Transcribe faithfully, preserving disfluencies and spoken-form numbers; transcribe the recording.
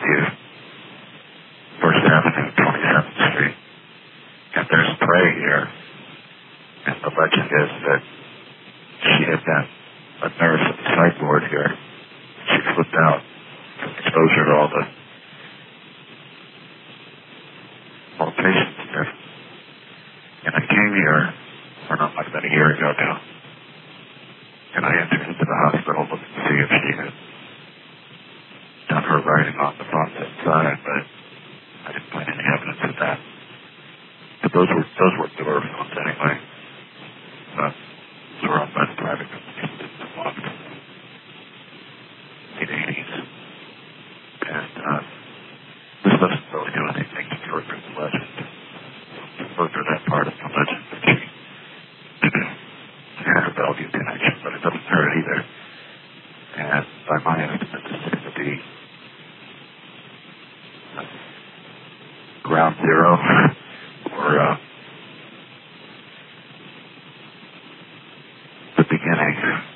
Bellevue, First Avenue, twenty-seventh Street. And there's Prey here. And the legend is that she had been a nurse at the psych ward here. She flipped out from exposure to all the all the patients there. And I came here, or not, like about a year ago now, and I entered into the hospital looking to see if she had done her writing on the process side, but I didn't find any evidence of that. But those were those were door phones anyway. But those were owned by the private companies that belonged to the late eighties. And uh, this doesn't really do anything to further the legend, to further that part of the legend that she had a Bellevue connection, but it doesn't hurt either. And by my estimate, this seems to be uh, ground zero or uh, the beginning